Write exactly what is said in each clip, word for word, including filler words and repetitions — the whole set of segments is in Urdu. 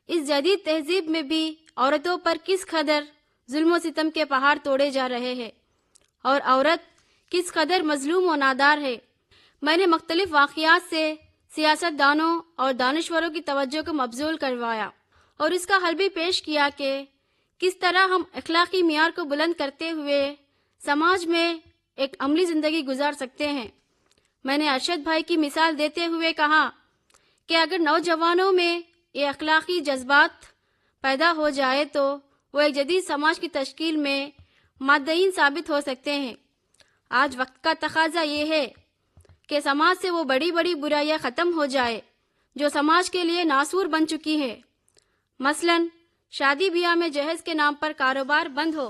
اس جدید تہذیب میں بھی عورتوں پر کس قدر ظلم و ستم کے پہاڑ توڑے جا رہے ہیں اور عورت کس قدر مظلوم و نادار ہے۔ میں نے مختلف واقعات سے سیاست دانوں اور دانشوروں کی توجہ کو مبذول کروایا اور اس کا حل بھی پیش کیا کہ کس طرح ہم اخلاقی معیار کو بلند کرتے ہوئے سماج میں ایک عملی زندگی گزار سکتے ہیں۔ میں نے ارشد بھائی کی مثال دیتے ہوئے کہا کہ اگر نوجوانوں میں یہ اخلاقی جذبات پیدا ہو جائے تو وہ ایک جدید سماج کی تشکیل میں مادئین ثابت ہو سکتے ہیں۔ آج وقت کا تقاضا یہ ہے کہ سماج سے وہ بڑی بڑی برائیاں ختم ہو جائے جو سماج کے لیے ناسور بن چکی ہے، مثلا شادی بیاہ میں جہیز کے نام پر کاروبار بند ہو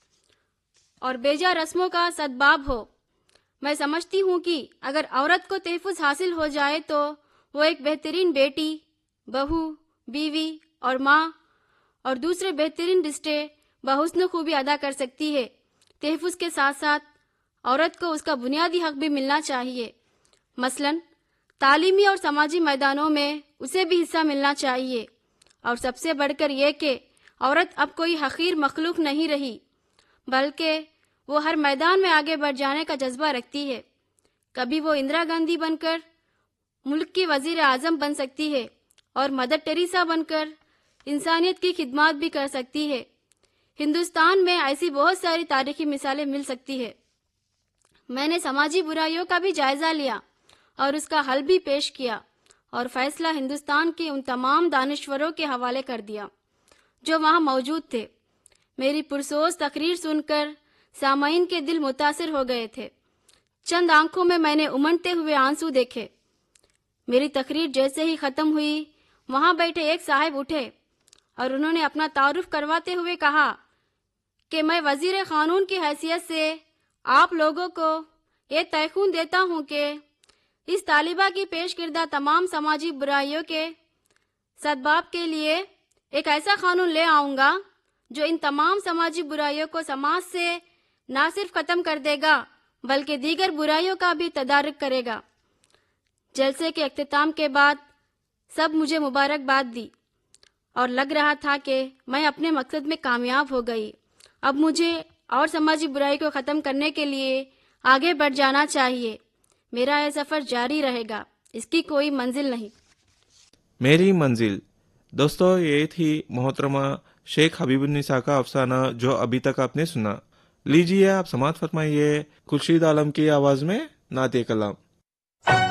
اور بیجا رسموں کا سدباب ہو۔ میں سمجھتی ہوں کہ اگر عورت کو تحفظ حاصل ہو جائے تو وہ ایک بہترین بیٹی، بہو، بیوی اور ماں اور دوسرے بہترین رشتے بحسن خوبی ادا کر سکتی ہے۔ تحفظ کے ساتھ ساتھ عورت کو اس کا بنیادی حق بھی ملنا چاہیے، مثلا تعلیمی اور سماجی میدانوں میں اسے بھی حصہ ملنا چاہیے، اور سب سے بڑھ کر یہ کہ عورت اب کوئی حقیر مخلوق نہیں رہی بلکہ وہ ہر میدان میں آگے بڑھ جانے کا جذبہ رکھتی ہے۔ کبھی وہ اندرا گاندھی بن کر ملک کی وزیر اعظم بن سکتی ہے اور مدر ٹریسا بن کر انسانیت کی خدمات بھی کر سکتی ہے۔ ہندوستان میں ایسی بہت ساری تاریخی مثالیں مل سکتی ہے۔ میں نے سماجی برائیوں کا بھی جائزہ لیا اور اس کا حل بھی پیش کیا اور فیصلہ ہندوستان کے ان تمام دانشوروں کے حوالے کر دیا جو وہاں موجود تھے۔ میری پرسوز تقریر سن کر سامعین کے دل متاثر ہو گئے تھے۔ چند آنکھوں میں میں نے امنڈتے ہوئے آنسو دیکھے۔ میری تقریر جیسے ہی ختم ہوئی وہاں بیٹھے ایک صاحب اٹھے اور انہوں نے اپنا تعارف کرواتے ہوئے کہا کہ میں وزیر قانون کی حیثیت سے آپ لوگوں کو یہ تیقن دیتا ہوں کہ اس طالبہ کی پیش کردہ تمام سماجی برائیوں کے سدباب کے لیے ایک ایسا قانون لے آؤں گا جو ان تمام سماجی برائیوں کو سماج سے نہ صرف ختم کر دے گا بلکہ دیگر برائیوں کا بھی تدارک کرے گا۔ جلسے کے اختتام کے بعد سب مجھے مبارکباد دی اور لگ رہا تھا کہ میں اپنے مقصد میں کامیاب ہو گئی۔ اب مجھے اور سماجی برائی کو ختم کرنے کے لیے آگے بڑھ جانا چاہیے۔ میرا یہ سفر جاری رہے گا، اس کی کوئی منزل نہیں۔ میری منزل۔ دوستو، یہ تھی محترمہ شیخ حبیب النساء کا افسانہ جو ابھی تک آپ نے سنا۔ لیجیے آپ سماعت فرمائیے خورشید عالم کی آواز میں نعت کلام۔